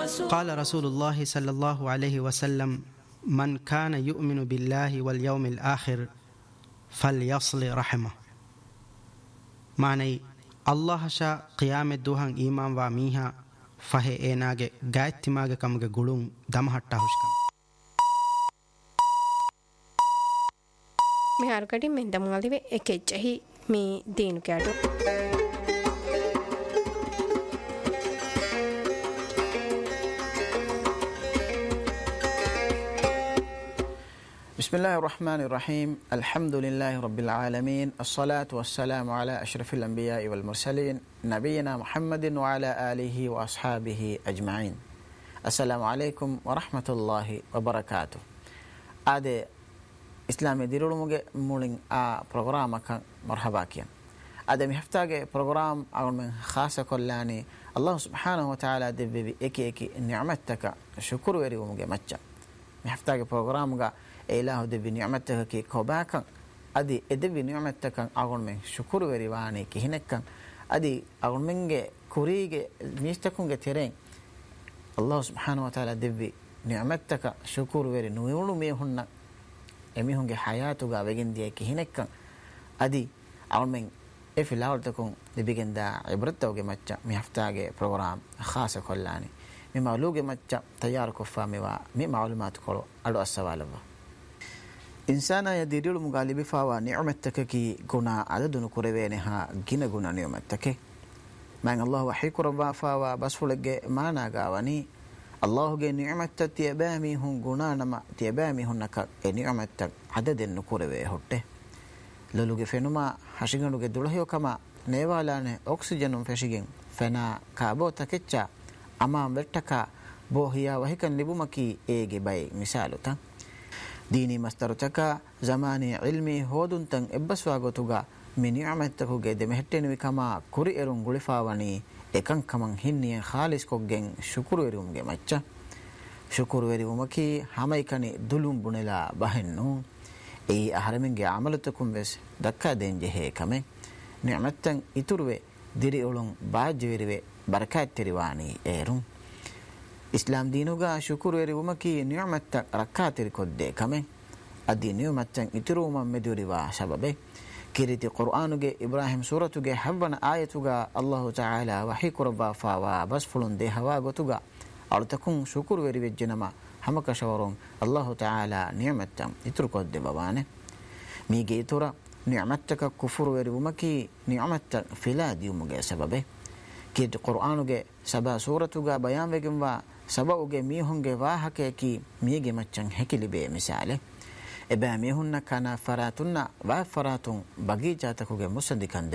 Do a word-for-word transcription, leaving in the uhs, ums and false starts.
قال رسول الله صلى الله عليه وسلم من كان يؤمن بالله واليوم الآخر فليصل رحمه. معنی الله شا قیام دوہن ایمان وا میہا فہے ایناگے گائتماگے کمگے گلون دمہٹا ہوشکم මෙහාර කටින් මෙන් දමුවලිවේ එකෙච්චහි මේ දේනු කැටු بسم الله الرحمن الرحيم. الحمد لله رب العالمين، الصلاة والسلام على أشرف الأنبياء والمرسلين نبينا محمد وعلى آله وأصحابه أجمعين. السلام عليكم ورحمة الله وبركاته. هذا إسلامي ديرولو مجا مولين آ برنامج مرحبا كيان. هذا مهفتاج برنامج أول من خاصة كلاني الله سبحانه وتعالى دبي إكي إكي نعمتك شكر وري ومجا متجا. مهفتاج برنامج إله دبي نعمتك كي كوباكا أدي إدبي نعمتك أقول من شكر وريواني كهنك أدي أقول منك كوريج ميستكون كتيرين الله سبحانه وتعالى دبي نعمتك شكر وري نويونو ميهن أميهن حياتك بعدين دي كهنك أدي أقول من إفلاول تكون دبي كندا عبرته وجمتة ميفتاج برنامج خاصة كلاني ممالوج متة تيار كفامي ومعلومات كله أدو السوالف إنسان يديرل مغالبي فاوا نعمتك كي غنا عدد نكورينها جنا غنا نعمتك من الله وحي كربا فاوا بس فلج ما ناغاوني الله جي نعمت تيبامي هون غنا نما تيبامي هنك نعمتك عدد نكوري هوته لولوجي فينما حشيغنوجي دولهيو كما نيوالانه أكسجين فشيغين فنا كابو تكتشا أمام وتكا بوهيا وهيكن لبومكي إيجي باي مثالو ديني مسترتك زماني علمي هودن تن إبسواغوتوغا من نعمتك جد مهتنوي كما كوري إرون غلفاواني إكان كمان هني خالص كوجين شكر وريوم جمتة شكر وريومكي همايكني دلوم بنلا بهنو أي أهرمين جا عملتكم بس دكا دينجه كمان نعمتن إتروي ديري أولون باجويري بركات تريواني إيرون إسلام دينوغا شكر وريومكي نعمتك ركاتر كود كمه أدي نعمتك إتروما مدوريوا سببه كريتي قرآنوغا إبراهيم سورتوغا حبنا آيتوغا الله تعالى وحي كربا فاوا بس فلون دي هواغوتوغا أرتكون شكر وريوجنما همك شورون الله تعالى نعمتك إترو كود بابانه ميجي إتورا نعمتك كفر وريومكي نعمتك فلا ديوموغا سببه كريتي قرآنوغا سبا سورتوغا بيان وگموا سباوගේ මීහුන්ගේ වාහකයකි මීගේ මච්චන් හැකිලිබේ මිසාලේ එබෑ මීහුන්න කන ෆරාතුන්න වා ෆරාතුන් බගීජාතකුගේ මුසදිකන්